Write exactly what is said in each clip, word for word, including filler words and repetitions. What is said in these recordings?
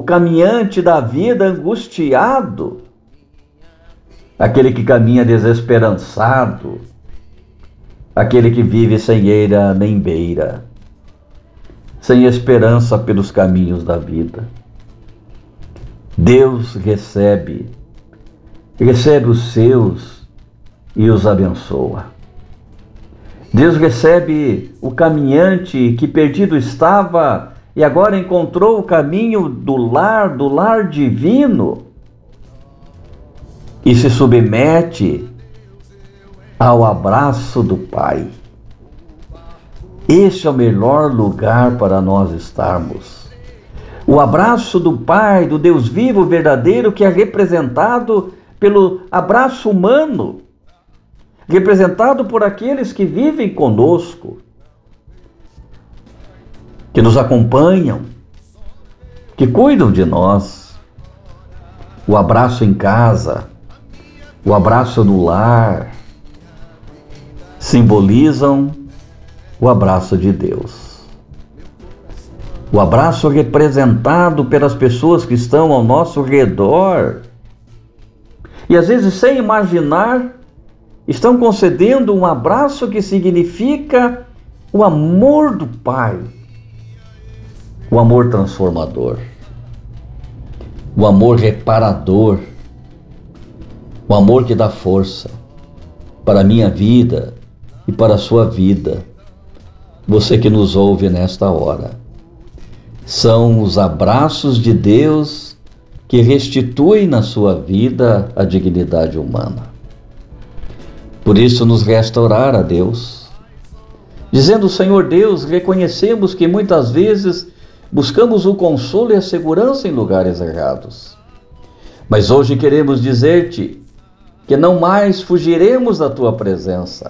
caminhante da vida angustiado, aquele que caminha desesperançado, aquele que vive sem eira nem beira, sem esperança pelos caminhos da vida. Deus recebe, recebe os seus e os abençoa. Deus recebe o caminhante que perdido estava e agora encontrou o caminho do lar, do lar divino, e se submete ao abraço do Pai. Este é o melhor lugar para nós estarmos. O abraço do Pai, do Deus vivo, verdadeiro, que é representado pelo abraço humano, representado por aqueles que vivem conosco, que nos acompanham, que cuidam de nós. O abraço em casa, o abraço no lar, simbolizam o abraço de Deus. O abraço representado pelas pessoas que estão ao nosso redor. E às vezes, sem imaginar, estão concedendo um abraço que significa o amor do Pai. O amor transformador. O amor reparador. O amor que dá força para a minha vida e para a sua vida. Você que nos ouve nesta hora. São os abraços de Deus que restituem na sua vida a dignidade humana. Por isso nos resta orar a Deus, dizendo: Senhor Deus, reconhecemos que muitas vezes buscamos o consolo e a segurança em lugares errados. Mas hoje queremos dizer-te que não mais fugiremos da tua presença,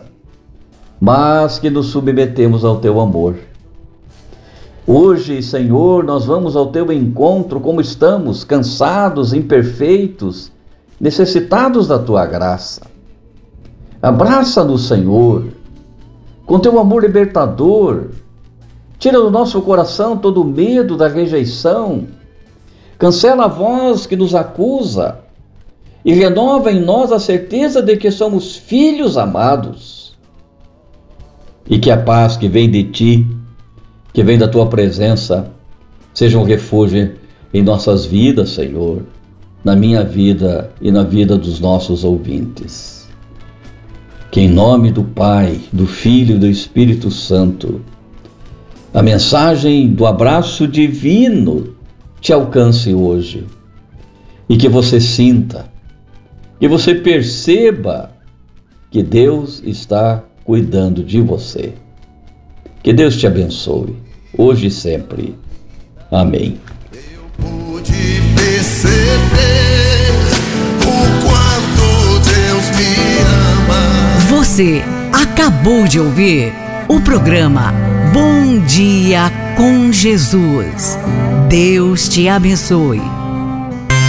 mas que nos submetemos ao teu amor. Hoje, Senhor, nós vamos ao teu encontro como estamos, cansados, imperfeitos, necessitados da tua graça. Abraça-nos, Senhor, com teu amor libertador. Tira do nosso coração todo o medo da rejeição. Cancela a voz que nos acusa e renova em nós a certeza de que somos filhos amados. E que a paz que vem de ti, que vem da tua presença, seja um refúgio em nossas vidas, Senhor, na minha vida e na vida dos nossos ouvintes. Que em nome do Pai, do Filho e do Espírito Santo, a mensagem do abraço divino te alcance hoje e que você sinta, que você perceba que Deus está cuidando de você. Que Deus te abençoe, hoje e sempre. Amém. Eu pude perceber o quanto Deus me ama. Você acabou de ouvir o programa Bom Dia com Jesus. Deus te abençoe.